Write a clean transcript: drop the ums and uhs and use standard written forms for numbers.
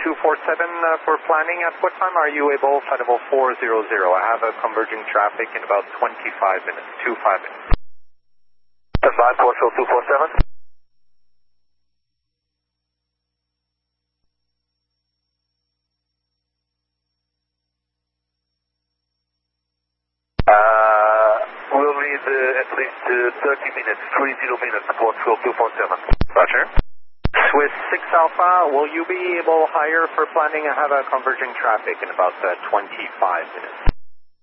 for planning. At what time are you able, flight level 400? I have a converging traffic in about 25 minutes, 25 minutes. Advise Portugal 247. We'll need at least 30 minutes, 30 minutes, Portugal 247. Roger. Swiss 6 Alpha, will you be able higher for planning? I have a converging traffic in about 25 minutes.